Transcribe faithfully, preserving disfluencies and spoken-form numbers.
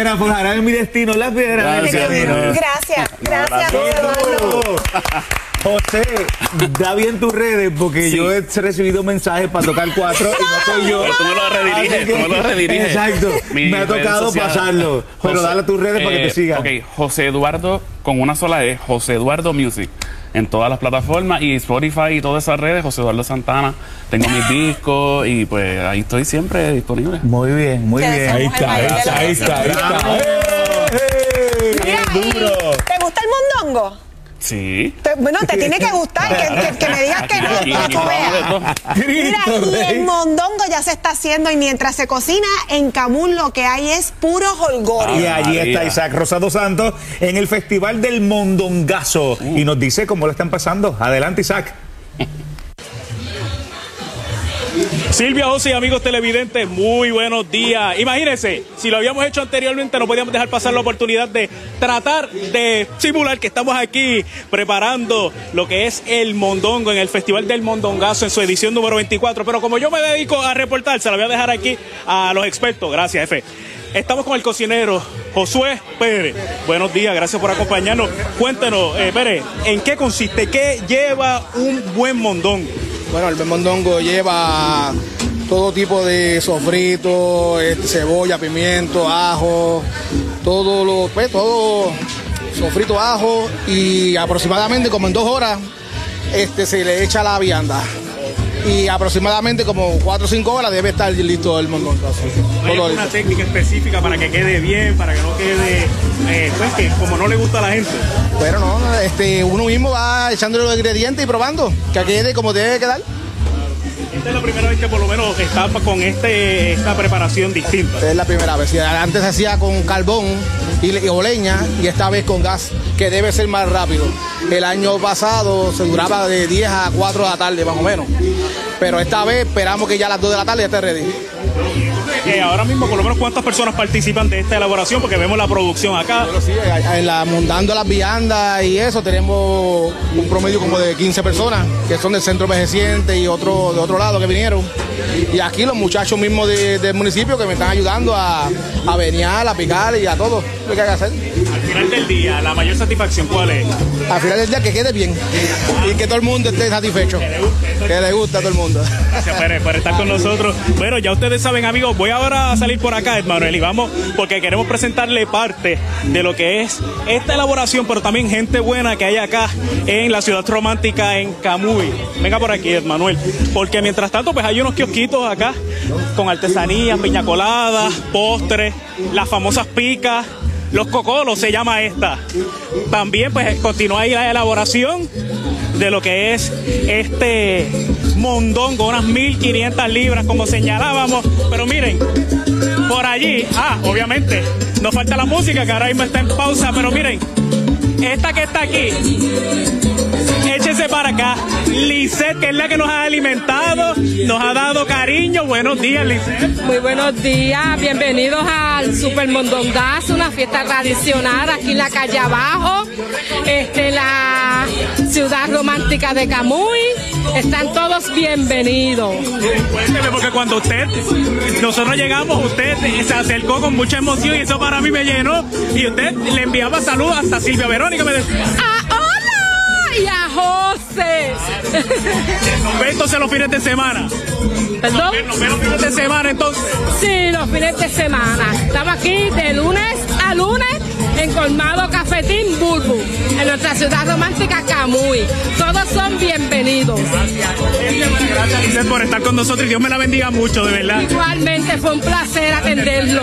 piedras forjarán mi destino, las piedras. Gracias, gracias, gracias, Eduardo. José, da bien tus redes porque sí. yo he recibido mensajes para tocar cuatro y no soy yo. Pero tú me lo rediriges, tú me lo rediriges. Exacto, mi me ha tocado pasarlo. Pero José, dale tus redes eh, para que te sigan. Ok, José Eduardo, con una sola E, José Eduardo Music. En todas las plataformas y Spotify y todas esas redes, José Eduardo Santana. Tengo mis discos y pues ahí estoy siempre disponible. Muy bien, muy bien. Ahí está, ahí está, ahí está. Ahí está. Mira, duro. ¿Te gusta el mondongo? Sí. Te, bueno, te tiene que gustar, que, que, que me digas que no, aquí, para aquí, que tú veas. Mira, y el mondongo ya se está haciendo y mientras se cocina en Camuy lo que hay es puro jolgorio. Y allí está Isaac Rosado Santos en el Festival del Mondongazo uh. y nos dice cómo lo están pasando. Adelante, Isaac. Silvia, José y amigos televidentes, muy buenos días. Imagínense, si lo habíamos hecho anteriormente, no podíamos dejar pasar la oportunidad de tratar de simular que estamos aquí preparando lo que es el mondongo en el Festival del Mondongazo en su edición número veinticuatro. Pero como yo me dedico a reportar, se la voy a dejar aquí a los expertos. Gracias, jefe. Estamos con el cocinero Josué Pérez. Buenos días, gracias por acompañarnos. Cuéntenos, eh, Pérez, ¿en qué consiste? ¿Qué lleva un buen mondongo? Bueno, el buen mondongo lleva todo tipo de sofrito, este, cebolla, pimiento, ajo, todo lo, pues, todo sofrito, ajo, y aproximadamente como en dos horas este, se le echa la vianda. Y aproximadamente como cuatro o cinco horas debe estar listo el mondongo. ¿Hay alguna técnica específica para que quede bien, para que no quede, eh, pues que como no le gusta a la gente? Bueno, no, este, uno mismo va echándole los ingredientes y probando, que quede como debe quedar. Esta es la primera vez que por lo menos está con este, esta preparación distinta. Es la primera vez. Antes se hacía con carbón y, y o leña y esta vez con gas, que debe ser más rápido. El año pasado se duraba de diez a cuatro de la tarde más o menos. Pero esta vez esperamos que ya a las dos de la tarde ya esté ready. Eh, ahora mismo, por lo menos, ¿cuántas personas participan de esta elaboración? Porque vemos la producción acá. Bueno, sí, en la, montando las viandas y eso, tenemos un promedio como de quince personas, que son del centro envejeciente y otro de otro lado que vinieron. Y aquí los muchachos mismos de, del municipio que me están ayudando a, a venear, a picar y a todo lo que hay que hacer. Al final del día, ¿la mayor satisfacción cuál es? Al final del día que quede bien y que todo el mundo esté satisfecho. Que le guste, que le guste a todo el mundo. Gracias, Pérez, por estar con nosotros. Bueno, ya ustedes saben, amigos, voy ahora a salir por acá, Edmanuel, y vamos, porque queremos presentarle parte de lo que es esta elaboración, pero también gente buena que hay acá en la ciudad romántica en Camuy. Venga por aquí, Edmanuel, porque mientras tanto, pues hay unos kiosquitos acá con artesanías, piña coladas, postres, las famosas picas, los cocolos se llama esta. También pues continúa ahí la elaboración de lo que es este mondongo, unas mil quinientas libras como señalábamos, pero miren, por allí, ah, obviamente, nos falta la música que ahora mismo está en pausa, pero miren, esta que está aquí, échese para acá, Lisette, que es la que nos ha alimentado, nos ha dado cariño. Buenos días, Lisette. Muy buenos días, bienvenidos al Super Mondongazo, una fiesta tradicional aquí en la calle abajo, este, la ciudad romántica de Camuy. Están todos bienvenidos. Cuénteme, porque cuando usted, nosotros llegamos, usted se acercó con mucha emoción y eso para mí me llenó. Y usted le enviaba saludos hasta Silvia Verónica, me decía. ¡Ah, hola! Y a José. ¿Nos ve entonces los fines de semana? ¿Perdón? ¿Nos ve los fines de semana entonces? Sí, los fines de semana. Estamos aquí de lunes a lunes en Colmado Cafetín Bulbu, en nuestra ciudad romántica Camuy. Todos son bienvenidos. Gracias, Lisette, por estar con nosotros y Dios me la bendiga mucho, de verdad. Igualmente, fue un placer atenderlo.